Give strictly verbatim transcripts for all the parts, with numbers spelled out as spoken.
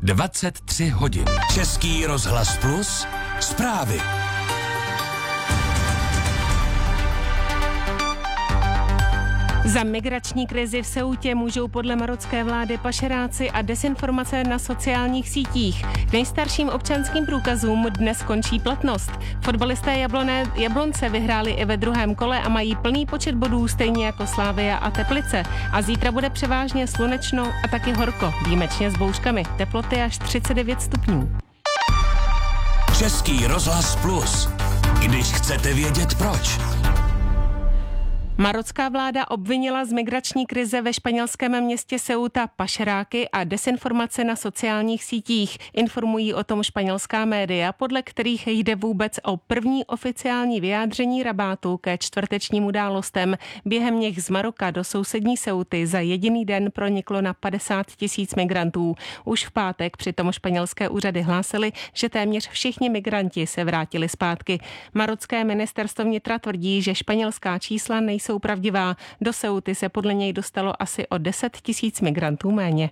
dvacet tři hodin. Český rozhlas Plus, zprávy. Za migrační krizi v Ceutě můžou podle marocké vlády pašeráci a dezinformace na sociálních sítích. Nejstarším občanským průkazům dnes končí platnost. Fotbalisté Jabloné, Jablonce vyhráli i ve druhém kole a mají plný počet bodů, stejně jako Slavia a Teplice. A zítra bude převážně slunečno a taky horko, výjimečně s bouřkami. Teploty až třicet devět stupňů. Český rozhlas Plus. Když chcete vědět proč. Marocká vláda obvinila z migrační krize ve španělském městě Ceuta pašeráky a dezinformace na sociálních sítích. Informují o tom španělská média, podle kterých jde vůbec o první oficiální vyjádření Rabátu ke čtvrtečním událostem. Během nich z Maroka do sousední Ceuty za jediný den proniklo na padesát tisíc migrantů. Už v pátek přitom španělské úřady hlásily, že téměř všichni migranti se vrátili zpátky. Marocké ministerstvo vnitra tvrdí, že španělská čísla nejsou jsou pravdivá. Do Ceuty se podle něj dostalo asi o deset tisíc migrantů méně.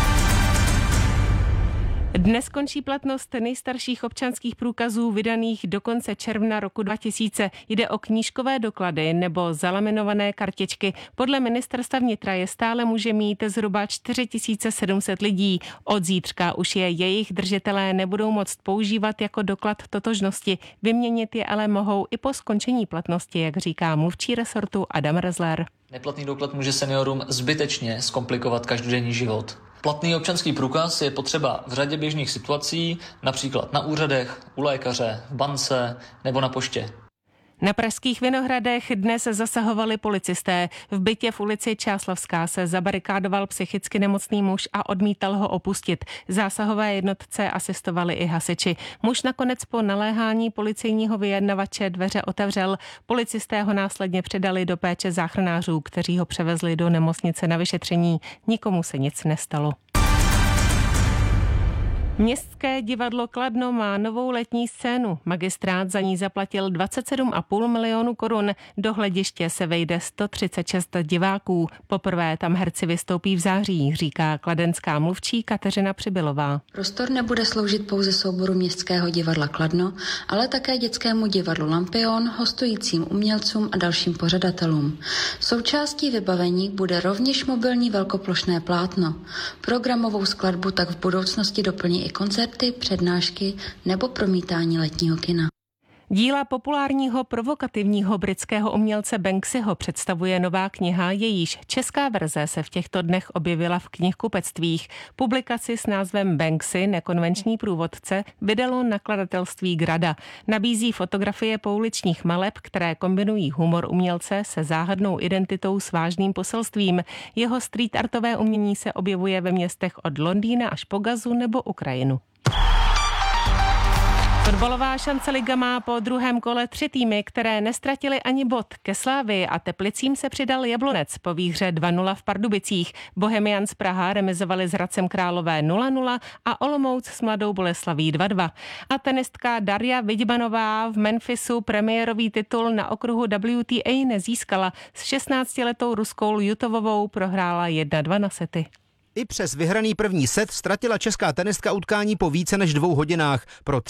Dnes končí platnost nejstarších občanských průkazů vydaných do konce června roku dva tisíce. Jde o knížkové doklady nebo zalaminované kartičky. Podle ministerstva vnitra je stále může mít zhruba čtyři tisíce sedm set lidí. Od zítřka už je jejich držitelé nebudou moct používat jako doklad totožnosti. Vyměnit je ale mohou i po skončení platnosti, jak říká mluvčí resortu Adam Rezler. Neplatný doklad může seniorům zbytečně zkomplikovat každodenní život. Platný občanský průkaz je potřeba v řadě běžných situací, například na úřadech, u lékaře, v bance nebo na poště. Na pražských Vinohradech dnes zasahovali policisté. V bytě v ulici Čáslavská se zabarikádoval psychicky nemocný muž a odmítal ho opustit. Zásahové jednotce asistovali i hasiči. Muž nakonec po naléhání policejního vyjednavače dveře otevřel. Policisté ho následně předali do péče záchranářů, kteří ho převezli do nemocnice na vyšetření. Nikomu se nic nestalo. Městské divadlo Kladno má novou letní scénu. Magistrát za ní zaplatil dvacet sedm a půl milionu korun. Do hlediště se vejde sto třicet šest diváků. Poprvé tam herci vystoupí v září, říká kladenská mluvčí Kateřina Přibylová. Prostor nebude sloužit pouze souboru Městského divadla Kladno, ale také dětskému divadlu Lampion, hostujícím umělcům a dalším pořadatelům. Součástí vybavení bude rovněž mobilní velkoplošné plátno. Programovou skladbu tak v budoucnosti doplní i koncerty, přednášky nebo promítání letního kina. Díla populárního provokativního britského umělce Banksyho představuje nová kniha, jejíž česká verze se v těchto dnech objevila v knihkupectvích. Publikaci s názvem Banksy, nekonvenční průvodce, vydalo nakladatelství Grada. Nabízí fotografie pouličních maleb, které kombinují humor umělce se záhadnou identitou s vážným poselstvím. Jeho street artové umění se objevuje ve městech od Londýna až po Gazu nebo Ukrajinu. Fotbalová šance liga má po druhém kole tři týmy, které nestratily ani bod. Ke Slávii a Teplicím se přidal Jablonec po výhře dva nula v Pardubicích. Bohemians Praha remizovali s Hradcem Králové nula nula a Olomouc s Mladou Boleslaví dva dva. A tenistka Darja Vidmanová v Memphisu premiérový titul na okruhu W T A nezískala. S šestnáctiletou ruskou Ljutovovou prohrála jedna dva na sety. I přes vyhraný první set ztratila česká tenistka utkání po více než dvou hodinách. Pro